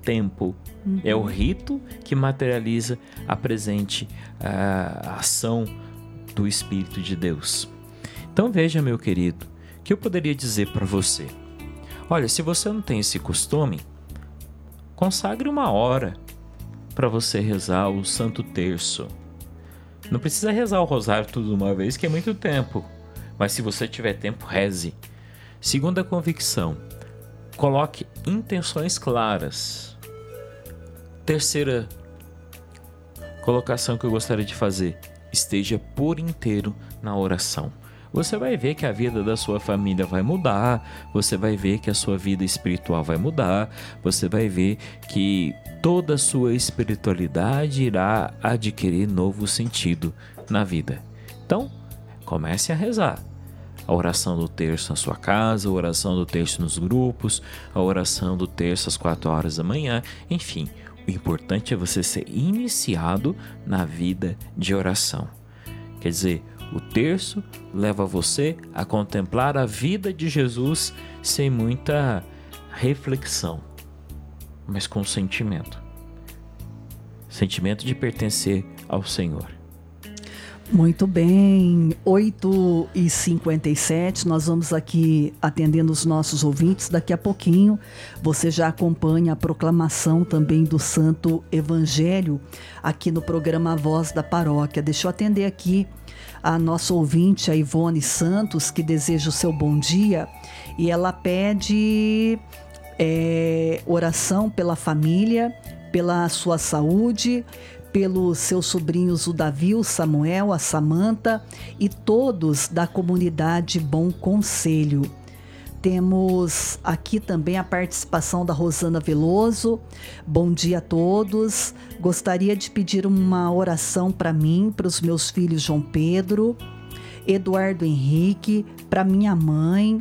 tempo. É o rito que materializa a ação do Espírito de Deus. Então veja, meu querido, que eu poderia dizer para você: olha, se você não tem esse costume, consagre 1 hora para você rezar o Santo Terço. Não precisa rezar o rosário tudo de uma vez, que é muito tempo. Mas se você tiver tempo, reze. Segunda convicção: coloque intenções claras. Terceira colocação que eu gostaria de fazer: esteja por inteiro na oração. Você vai ver que a vida da sua família vai mudar, você vai ver que a sua vida espiritual vai mudar, você vai ver que toda a sua espiritualidade irá adquirir novo sentido na vida. Então, comece a rezar. A oração do terço na sua casa, a oração do terço nos grupos, a oração do terço às 4 horas da manhã, enfim. O importante é você ser iniciado na vida de oração. Quer dizer, o terço leva você a contemplar a vida de Jesus sem muita reflexão, mas com sentimento. Sentimento de pertencer ao Senhor. Muito bem, 8h57, nós vamos aqui atendendo os nossos ouvintes. Daqui a pouquinho você já acompanha a proclamação também do Santo Evangelho aqui no programa Voz da Paróquia. Deixa eu atender aqui a nossa ouvinte, a Ivone Santos, que deseja o seu bom dia, e ela pede oração pela família, pela sua saúde, pelos seus sobrinhos, o Davi, o Samuel, a Samanta e todos da comunidade Bom Conselho. Temos aqui também a participação da Rosana Veloso. Bom dia a todos. Gostaria de pedir uma oração para mim, para os meus filhos João Pedro, Eduardo Henrique, para minha mãe,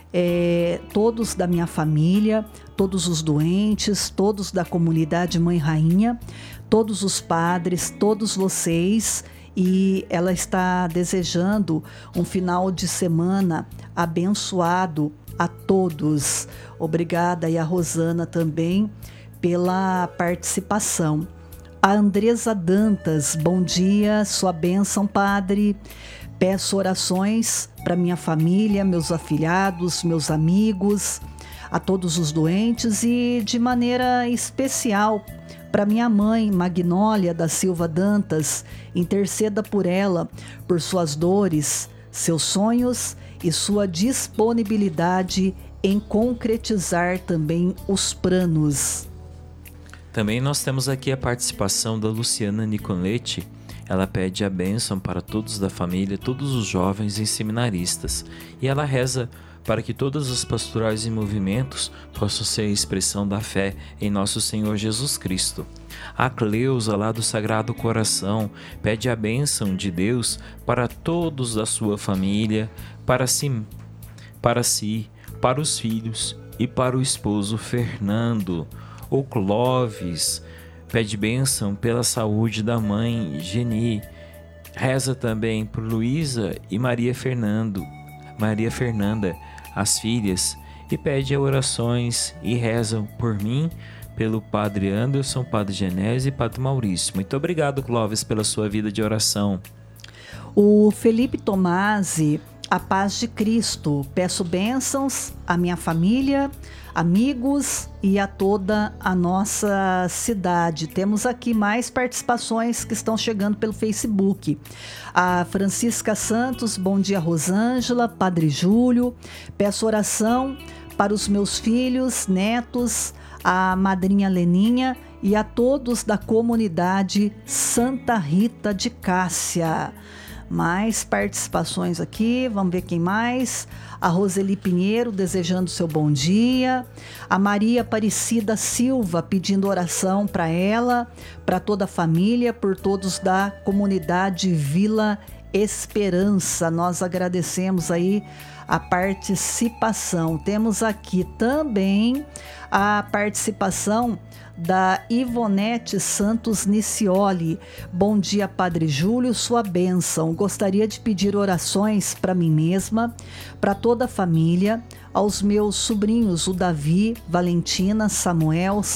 todos da minha família, todos os doentes, todos da comunidade Mãe Rainha, todos os padres, todos vocês. E ela está desejando um final de semana abençoado a todos. Obrigada, e a Rosana também pela participação. A Andresa Dantas, bom dia, sua bênção, padre. Peço orações para minha família, meus afilhados, meus amigos, a todos os doentes e de maneira especial para minha mãe, Magnólia da Silva Dantas. Interceda por ela, por suas dores, seus sonhos e sua disponibilidade em concretizar também os planos. Também nós temos aqui a participação da Luciana Nicoletti. Ela pede a bênção para todos da família, todos os jovens e seminaristas. E ela reza para que todos os pastorais em movimentos possam ser a expressão da fé em nosso Senhor Jesus Cristo. A Cleusa, lá do Sagrado Coração, pede a bênção de Deus para todos da sua família, para si, para os filhos e para o esposo Fernando. O Clóvis pede bênção pela saúde da mãe Geni. Reza também por Luísa e Maria Fernanda, as filhas, e pede orações e rezam por mim, pelo Padre Anderson, Padre Genésio e Padre Maurício. Muito obrigado, Clóvis, pela sua vida de oração. O Felipe Tomasi, a paz de Cristo. Peço bênçãos à minha família, amigos e a toda a nossa cidade. Temos aqui mais participações que estão chegando pelo Facebook. A Francisca Santos, bom dia, Rosângela, Padre Júlio. Peço oração para os meus filhos, netos, a madrinha Leninha e a todos da comunidade Santa Rita de Cássia. Mais participações aqui, vamos ver quem mais. A Roseli Pinheiro desejando seu bom dia. A Maria Aparecida Silva pedindo oração para ela, para toda a família, por todos da comunidade Vila Esperança. Nós agradecemos aí a participação. Temos aqui também a participação da Ivonete Santos Nicioli. Bom dia, Padre Júlio, sua bênção. Gostaria de pedir orações para mim mesma, para toda a família, aos meus sobrinhos, o Davi, Valentina, Samuel,